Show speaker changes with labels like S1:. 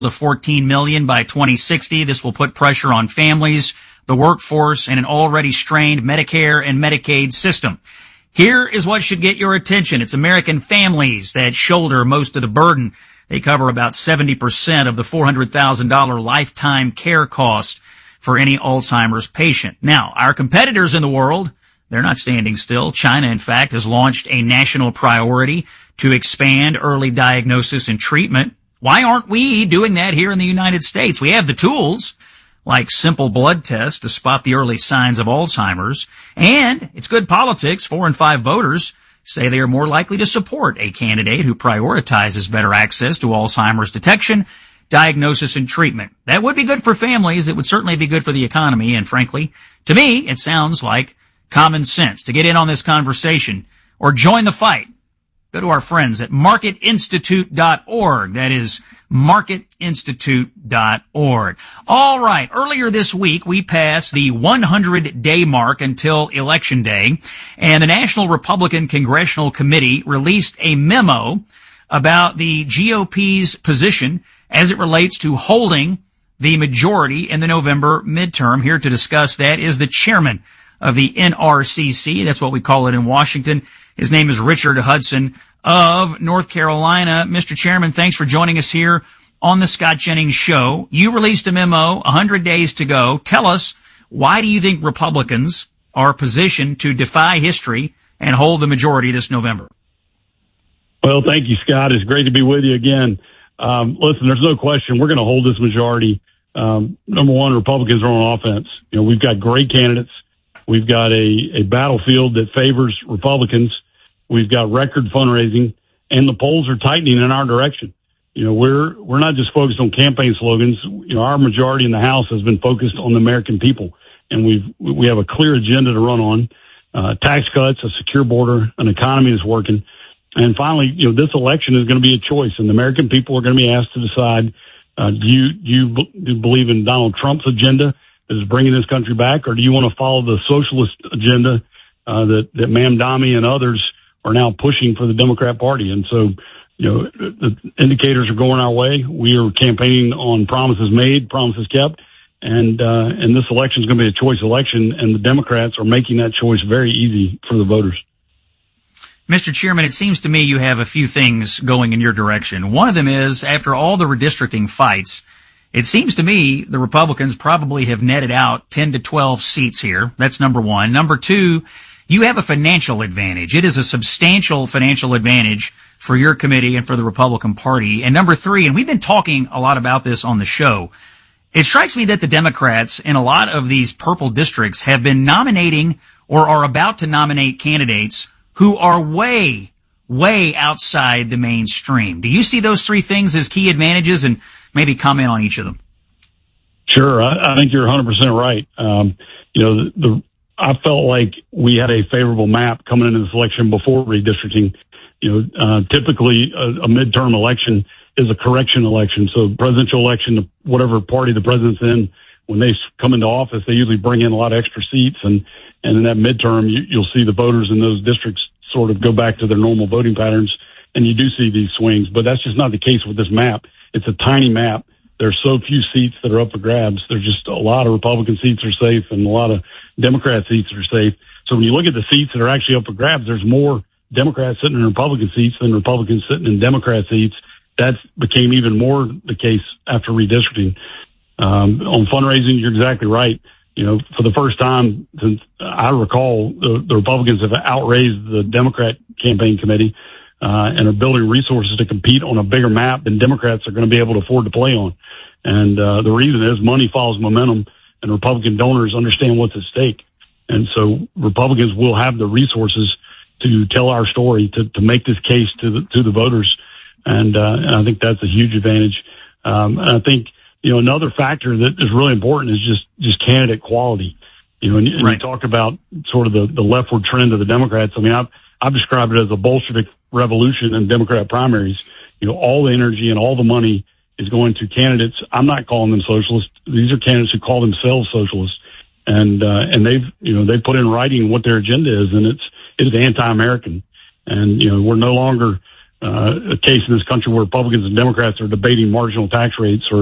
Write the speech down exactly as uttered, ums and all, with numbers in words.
S1: to fourteen million by twenty sixty. This will put pressure on families, the workforce, and an already strained Medicare and Medicaid system. Here is what should get your attention. It's American families that shoulder most of the burden. They cover about seventy percent of the four hundred thousand dollars lifetime care cost for any Alzheimer's patient. Now, our competitors in the world, they're not standing still. China, in fact, has launched a national priority to expand early diagnosis and treatment. Why aren't we doing that here in the United States? We have the tools, like simple blood tests to spot the early signs of Alzheimer's. And it's good politics. Four in five voters say they are more likely to support a candidate who prioritizes better access to Alzheimer's detection, diagnosis, and treatment. That would be good for families. It would certainly be good for the economy. And frankly, to me, it sounds like common sense. To get in on this conversation or join the fight, go to our friends at market institute dot org. That is market institute dot org. All right. Earlier this week, we passed the one hundred day mark until Election Day, and the National Republican Congressional Committee released a memo about the G O P's position as it relates to holding the majority in the November midterm. Here to discuss that is the chairman of the N R C C. That's what we call it in Washington. His name is Richard Hudson of North Carolina. Mister Chairman, thanks for joining us here on the Scott Jennings Show. You released a memo, one hundred days to go. Tell us, why do you think Republicans are positioned to defy history and hold the majority this November?
S2: Well, thank you, Scott. It's great to be with you again. Um, listen, there's no question we're going to hold this majority. Um, number one, Republicans are on offense. You know, we've got great candidates. We've got a, a battlefield that favors Republicans. We've got record fundraising, and the polls are tightening in our direction. You know, we're we're not just focused on campaign slogans. You know, our majority in the House has been focused on the American people, and we've we have a clear agenda to run on: uh, tax cuts, a secure border, an economy that's working. And finally, you know, this election is going to be a choice, and the American people are going to be asked to decide: uh, do you do you, do you believe in Donald Trump's agenda that is bringing this country back, or do you want to follow the socialist agenda uh, that that Mamdani and others are now pushing for the Democrat Party? And so, you know, the indicators are going our way. We are campaigning on promises made, promises kept, and uh, and this election is going to be a choice election, and the Democrats are making that choice very easy for the voters.
S1: Mister Chairman, it seems to me you have a few things going in your direction. One of them is, after all the redistricting fights, it seems to me the Republicans probably have netted out ten to twelve seats here. That's number one. Number two, you have a financial advantage. It is a substantial financial advantage for your committee and for the Republican Party. And number three, and we've been talking a lot about this on the show, it strikes me that the Democrats in a lot of these purple districts have been nominating or are about to nominate candidates who are way, way outside the mainstream. Do you see those three things as key advantages, and maybe comment on each of them?
S2: Sure. I, I think you're one hundred percent right. Um, you know, the, the I felt like we had a favorable map coming into this election before redistricting. You know, uh, typically a, a midterm election is a correction election. So presidential election, whatever party the president's in, when they come into office, they usually bring in a lot of extra seats. And, and in that midterm, you, you'll see the voters in those districts sort of go back to their normal voting patterns. And you do see these swings, but that's just not the case with this map. It's a tiny map. There's so few seats that are up for grabs. There's just a lot of Republican seats are safe and a lot of Democrat seats are safe. So when you look at the seats that are actually up for grabs, there's more Democrats sitting in Republican seats than Republicans sitting in Democrat seats. That became even more the case after redistricting. Um, on fundraising, you're exactly right. You know, for the first time since I recall, the, the Republicans have outraised the Democrat campaign committee, uh, and are building resources to compete on a bigger map than Democrats are going to be able to afford to play on. And, uh, the reason is money follows momentum, and Republican donors understand what's at stake. And so Republicans will have the resources to tell our story, to, to make this case to the, to the voters. And, uh, and I think that's a huge advantage. Um, and I think, you know, another factor that is really important is just, just candidate quality. You know, and, and right. You talked about sort of the, the leftward trend of the Democrats. I mean, I've, I've described it as a Bolshevik revolution in Democrat primaries. You know, all the energy and all the money is going to candidates. I'm not calling them socialists. These are candidates who call themselves socialists. And, uh, and they've, you know, they've put in writing what their agenda is, and it's, it is anti-American. And, you know, we're no longer, uh, a case in this country where Republicans and Democrats are debating marginal tax rates or